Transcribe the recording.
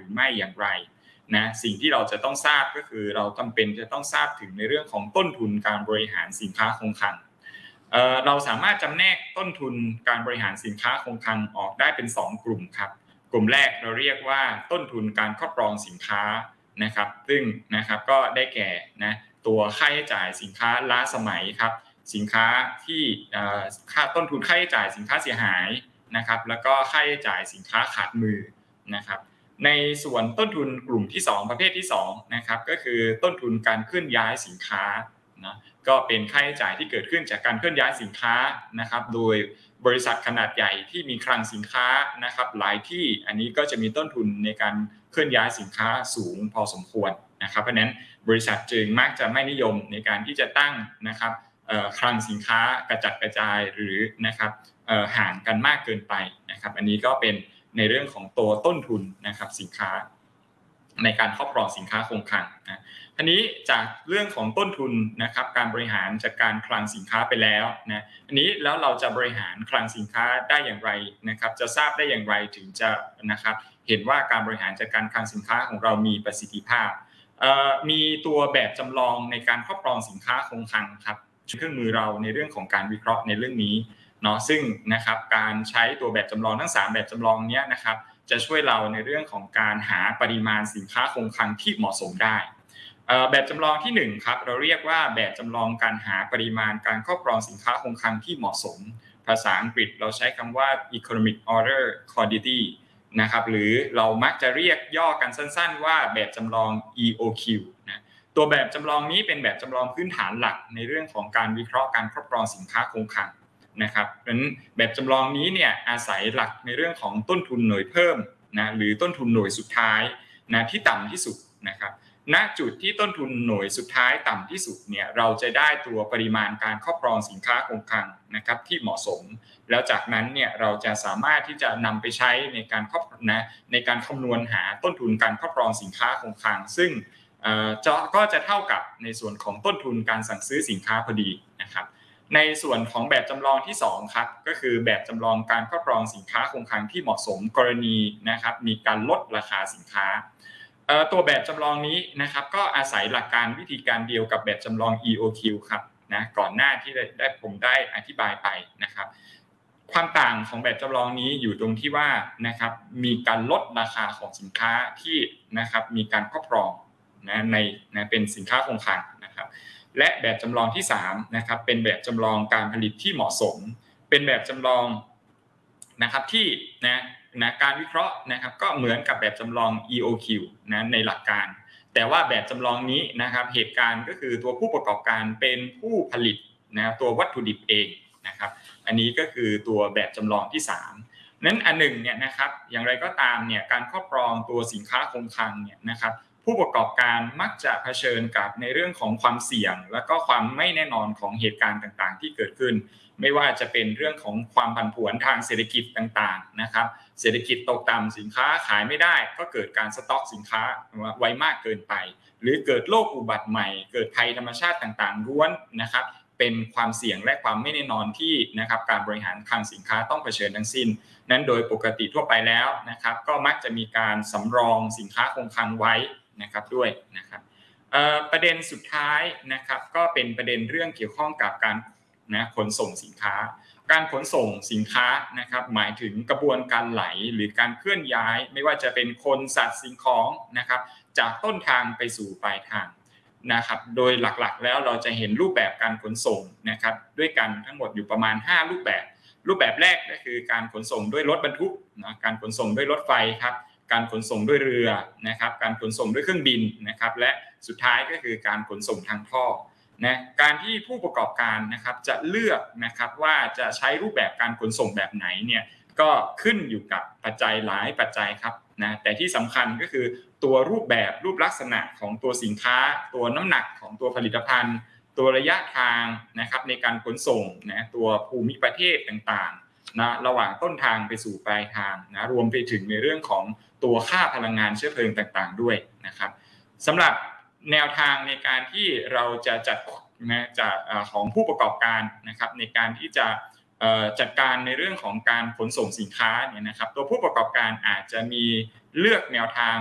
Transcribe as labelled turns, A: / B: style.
A: รือไม่อย่างไรนะสิ่งที่เราจะต้องทราบก็คือเราจำเป็นจะต้องทราบถึงในเรื่องของต้นทุนการบริหารสินค้าคงคลังเราสามารถจำแนกต้นทุนการบริหารสินค้าคงคลังออกได้เป็น2กลุ่มครับกลุ่มแรกเราเรียกว่าต้นทุนการครอบครองสินค้านะครับซึ่งนะครับก็ได้แก่นะตัวค่าใช้จ่ายสินค้าล้าสมัยครับสินค้าที่ค่าต้นทุนค่าใช้จ่ายสินค้าเสียหายนะครับแล้วก็ค่าใช้จ่ายสินค้าขาดมือนะครับในส่วนต้นทุนกลุ่มที่2ประเภทที่2นะครับก็คือต้นทุนการเคลื่อนย้ายสินค้านะก็เป็นค่าใช้จ่ายที่เกิดขึ้นจากการเคลื่อนย้ายสินค้านะครับโดยบริษัทขนาดใหญ่ที่มีคลังสินค้านะครับหลายที่อันนี้ก็จะมีต้นทุนในการเคลื่อนย้ายสินค้าสูงพอสมควรนะครับเพราะฉะนั้นบริษัทจึงมักจะไม่นิยมในการที่จะตั้งนะครับคลังสินค้ากระจัดกระจายหรือนะครับห่างกันมากเกินไปนะครับอันนี้ก็เป็นในเรื่องของตัวต้นทุนนะครับสินค้าในการครอบครองสินค้าคงคลังนะทีนี้จากเรื่องของต้นทุนนะครับการบริหารจัดการคลังสินค้าไปแล้วนะอันนี้แล้วเราจะบริหารคลังสินค้าได้อย่างไรนะครับจะทราบได้อย่างไรถึงจะนะครับเห็นว่าการบริหารจัดการคลังสินค้าของเรามีประสิทธิภาพมีตัวแบบจำลองในการครอบครองสินค้าคงคลังครับเครื่องมือเราในเรื่องของการวิเคราะห์ในเรื่องนี้เนาะซึ่งนะครับการใช้ตัวแบบจำลองทั้ง3แบบจำลองเนี้ยนะครับจะช่วยเราในเรื่องของการหาปริมาณสินค้าคงคลังที่เหมาะสมได้แบบจำลองที่1ครับเราเรียกว่าแบบจำลองการหาปริมาณการครอบครองสินค้าคงคลังที่เหมาะสมภาษาอังกฤษเราใช้คำว่า economic order quantity นะครับหรือเรามักจะเรียกย่อกันสั้นๆว่าแบบจำลอง EOQ นะตัวแบบจำลองนี้เป็นแบบจำลองพื้นฐานหลักในเรื่องของการวิเคราะห์การครอบครองสินค้าคงคลังนะครับเพราะฉะนั้นแบบจำลองนี้เนี่ยอาศัยหลักในเรื่องของต้นทุนหน่วยเพิ่มนะหรือต้นทุนหน่วยสุดท้ายนะที่ต่ำที่สุดนะครับณจุดที่ต้นทุนหน่วยสุดท้ายต่ำที่สุดเนี่ยเราจะได้ตัวปริมาณการครอบครองสินค้าคงคลังนะครับที่เหมาะสมแล้วจากนั้นเนี่ยเราจะสามารถที่จะนำไปใช้ในการในการคำนวณหาต้นทุนการครอบครองสินค้าคงคลังซึ่งก็จะเท่ากับในส่วนของต้นทุนการสั่งซื้อสินค้าพอดีนะครับในส่วนของแบบจำลองที่2ครับก็คือแบบจำลองการครอบครองสินค้าคงคลังที่เหมาะสมกรณีนะครับมีการลดราคาสินค้าตัวแบบจำลองนี้นะครับก็อาศัยหลักการวิธีการเดียวกับแบบจำลอง EOQ ครับนะก่อนหน้าที่ผมได้อธิบายไปนะครับความต่างของแบบจำลองนี้อยู่ตรงที่ว่านะครับมีการลดราคาของสินค้าที่นะครับมีการครอบครองนะเป็นสินค้าคงคลังนะครับและแบบจำลองที่3นะครับเป็นแบบจำลองการผลิตที่เหมาะสมเป็นแบบจำลองนะครับที่การวิเคราะห์นะครับก็เหมือนกับแบบจำลอง EOQ นะในหลักการแต่ว่าแบบจำลองนี้นะครับเหตุการณ์ก็คือตัวผู้ประกอบการเป็นผู้ผลิตนะตัววัตถุดิบเองนะครับอันนี้ก็คือตัวแบบจำลองที่3นั้นอันหนึ่งเนี่ยนะครับอย่างไรก็ตามเนี่ยการครอบครองตัวสินค้าคงคลังเนี่ยนะครับผู้ประกอบการมักจะเผชิญกับในเรื่องของความเสี่ยงและก็ความไม่แน่นอนของเหตุการณ์ต่างๆที่เกิดขึ้นไม่ว่าจะเป็นเรื่องของความผันผวนทางเศรษฐกิจต่างๆนะครับเศรษฐกิจตกต่ำสินค้าขายไม่ได้ก็เกิดการสต็อกสินค้าไว้มากเกินไปหรือเกิดโรคอุบัติใหม่เกิดภัยธรรมชาติต่างๆล้วนนะครับเป็นความเสี่ยงและความไม่แน่นอนที่นะครับการบริหารคลังสินค้าต้องเผชิญทั้งสิ้นนั้นโดยปกติทั่วไปแล้วนะครับก็มักจะมีการสำรองสินค้าคงคลังไว้นะครับด้วยนะครับประเด็นสุดท้ายนะครับก็เป็นประเด็นเรื่องเกี่ยวข้องกับการขนส่งสินค้าการขนส่งสินค้านะครับหมายถึงกระบวนการไหลหรือการเคลื่อนย้ายไม่ว่าจะเป็นคนสัตว์สิ่งของนะครับจากต้นทางไปสู่ปลายทางนะครับโดยหลักๆแล้วเราจะเห็นรูปแบบการขนส่งนะครับด้วยกันทั้งหมดอยู่ประมาณ5รูปแบบรูปแบบแรกก็คือการขนส่งด้วยรถบรรทุกนะการขนส่งด้วยรถไฟครับการขนส่งด้วยเรือนะครับการขนส่งด้วยเครื่องบินนะครับและสุดท้ายก็คือการขนส่งทางท่อนะการที่ผู้ประกอบการนะครับจะเลือกนะครับว่าจะใช้รูปแบบการขนส่งแบบไหนเนี่ยก็ขึ้นอยู่กับปัจจัยหลายปัจจัยครับนะแต่ที่สำคัญก็คือตัวรูปแบบรูปลักษณะของตัวสินค้าตัวน้ำหนักของตัวผลิตภัณฑ์ตัวระยะทางนะครับในการขนส่งนะตัวภูมิประเทศต่างๆนะระหว่างต้นทางไปสู่ปลายทางนะรวมไปถึงในเรื่องของตัวค่าพลังงานเชื้อเพลิงต่างๆด้วยนะครับสำหรับแนวทางในการที่เราจะจัดของผู้ประกอบการนะครับในการที่จะจัดการในเรื่องของการขนส่งสินค้าเนี่ยนะครับตัวผู้ประกอบการอาจจะมีเลือกแนวทาง